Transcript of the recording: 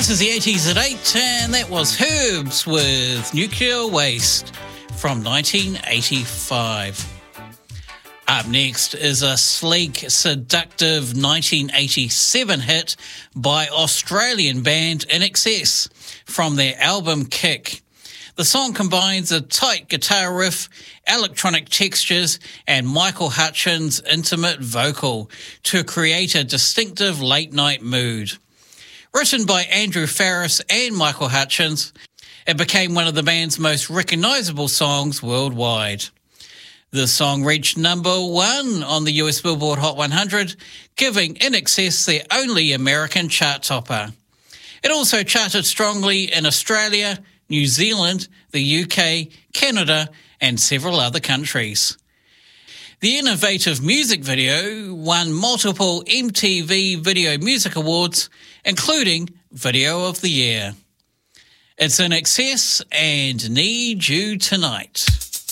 This is the 80s at 8, and that was Herbs with Nuclear Waste from 1985. Up next is a sleek, seductive 1987 hit by Australian band INXS from their album Kick. The song combines a tight guitar riff, electronic textures, and Michael Hutchins' intimate vocal to create a distinctive late-night mood. Written by Andrew Farriss and Michael Hutchins, it became one of the band's most recognisable songs worldwide. The song reached number 1 on the US Billboard Hot 100, giving INXS their only American chart topper. It also charted strongly in Australia, New Zealand, the UK, Canada, and several other countries. The innovative music video won multiple MTV Video Music Awards, including Video of the Year. It's INXS and Need You Tonight.